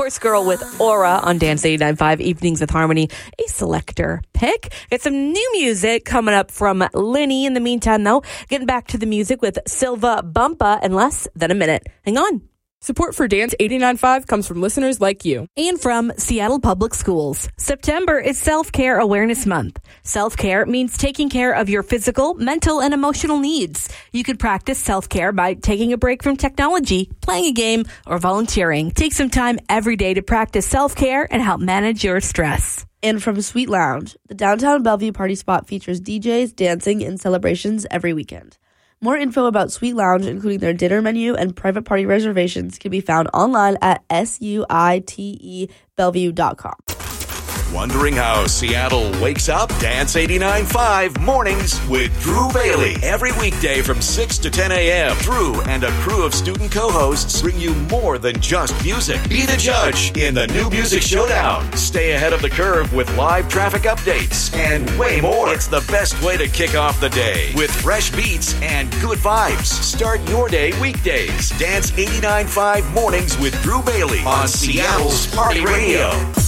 Horse Girl with Aura on Dance 89.5 Evenings with Harmony, a selector pick. Get some new music coming up from Linny. In the meantime, though, getting back to the music with Silva Bumpa in less than a minute. Hang on. Support for Dance 89.5 comes from listeners like you. And from Seattle Public Schools. September is Self-Care Awareness Month. Self-care means taking care of your physical, mental, and emotional needs. You could practice self-care by taking a break from technology, playing a game, or volunteering. Take some time every day to practice self-care and help manage your stress. And from Sweet Lounge, the downtown Bellevue party spot features DJs, dancing, and celebrations every weekend. More info about Sweet Lounge, including their dinner menu and private party reservations, can be found online at suitebellevue.com. Wondering how Seattle wakes up? Dance 89.5 mornings with Drew Bailey. Every weekday from 6 to 10 a.m. Drew and a crew of student co-hosts bring you more than just music. Be the judge in the New Music Showdown. Stay ahead of the curve with live traffic updates and way more. It's the best way to kick off the day with fresh beats and good vibes. Start your day weekdays. Dance 89.5 mornings with Drew Bailey on Seattle's Party Radio.